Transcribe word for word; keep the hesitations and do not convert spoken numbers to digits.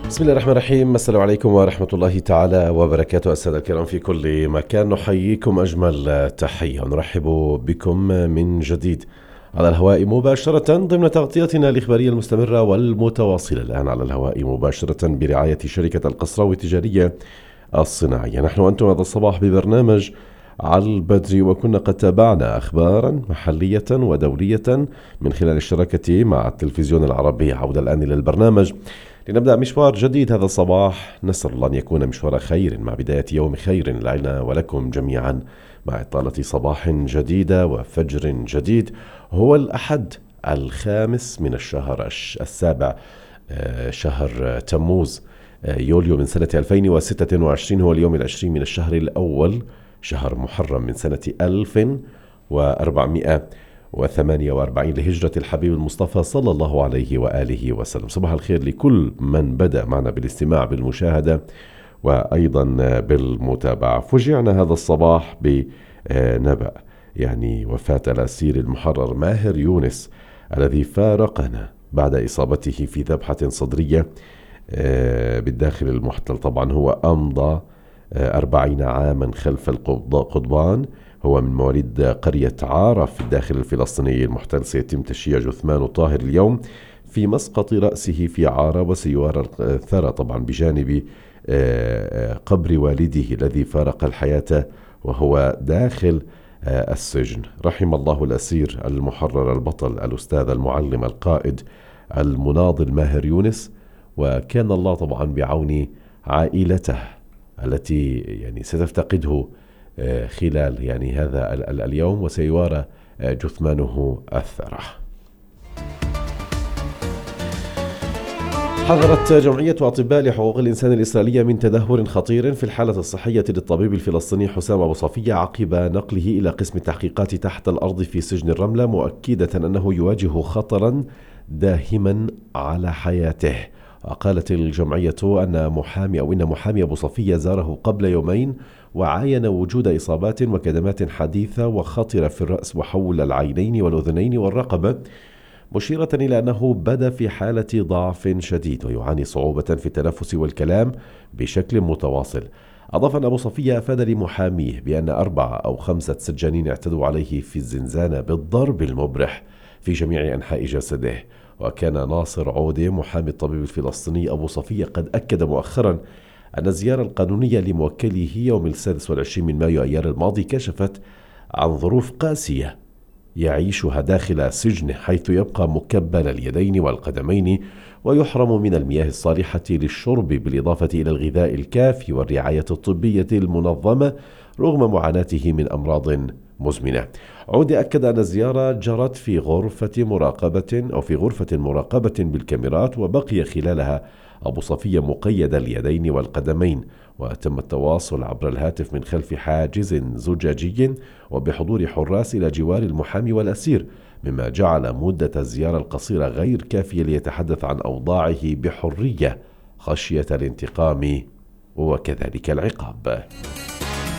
بسم الله الرحمن الرحيم. السلام عليكم ورحمة الله تعالى وبركاته. السادة الكرام في كل مكان، نحييكم أجمل تحية ونرحب بكم من جديد على الهواء مباشرة ضمن تغطيتنا الإخبارية المستمرة والمتواصلة الآن على الهواء مباشرة برعاية شركة القصراوي التجارية الصناعية. نحن وأنتم هذا الصباح ببرنامج على البدر، وكنا قد تابعنا أخبارا محلية ودولية من خلال الشراكة مع التلفزيون العربي. عودة الآن إلى البرنامج لنبدأ مشوار جديد هذا الصباح، نسأل الله أن يكون مشوار خير مع بداية يوم خير لنا ولكم جميعا، مع إطالة صباح جديدة وفجر جديد. هو الأحد الخامس من الشهر السابع، شهر تموز يوليو من سنة ألفين وستة وعشرين، هو اليوم العشرين من الشهر الأول، شهر محرم من سنة ألف وأربعمائة وثمانية وأربعين لهجرة الحبيب المصطفى صلى الله عليه وآله وسلم. صباح الخير لكل من بدأ معنا بالاستماع بالمشاهدة وأيضا بالمتابعة. فجعنا هذا الصباح بنبأ يعني وفاة الأسير المحرر ماهر يونس الذي فارقنا بعد إصابته في ذبحة صدرية بالداخل المحتل. طبعا هو أمضى أربعين عاما خلف القضبان، هو من مواليد قرية عارة في الداخل الفلسطيني المحتل. سيتم تشييع جثمان طاهر اليوم في مسقط رأسه في عارة، وسيوارى الثرى طبعا بجانب قبر والده الذي فارق الحياة وهو داخل السجن. رحم الله الأسير المحرر البطل الأستاذ المعلم القائد المناضل ماهر يونس، وكان الله طبعا بعون عائلته التي يعني ستفتقده خلال يعني هذا اليوم، وسيوارى جثمانه الثرى. حذرت جمعية أطباء لحقوق الإنسان الإسرائيلية من تدهور خطير في الحالة الصحية للطبيب الفلسطيني حسام أبو صفية عقب نقله إلى قسم التحقيقات تحت الأرض في سجن الرملة، مؤكدة أنه يواجه خطرا داهما على حياته. وقالت الجمعية أن محامي أو إن محامي أبو صفية زاره قبل يومين وعاين وجود إصابات وكدمات حديثة وخطرة في الرأس وحول العينين والأذنين والرقبة، مشيرة إلى أنه بدا في حالة ضعف شديد ويعاني صعوبة في التنفس والكلام بشكل متواصل. أضاف أن أبو صفية أفاد لمحاميه بأن أربعة أو خمسة سجانين اعتدوا عليه في الزنزانة بالضرب المبرح في جميع أنحاء جسده. وكان ناصر عودة محامي الطبيب الفلسطيني أبو صفية قد أكد مؤخرا أن الزيارة القانونية لموكله يوم السادس والعشرين من مايو أيار الماضي كشفت عن ظروف قاسية يعيشها داخل سجنه، حيث يبقى مكبل اليدين والقدمين ويحرم من المياه الصالحة للشرب، بالإضافة إلى الغذاء الكافي والرعاية الطبية المنظمة رغم معاناته من أمراض مزمنة. عود أكد أن الزيارة جرت في غرفة مراقبة أو في غرفة مراقبة بالكاميرات، وبقي خلالها أبو صفية مقيد اليدين والقدمين، وتم التواصل عبر الهاتف من خلف حاجز زجاجي وبحضور حراس إلى جوار المحامي والأسير، مما جعل مدة الزيارة القصيرة غير كافية ليتحدث عن أوضاعه بحرية خشية الانتقام وكذلك العقاب.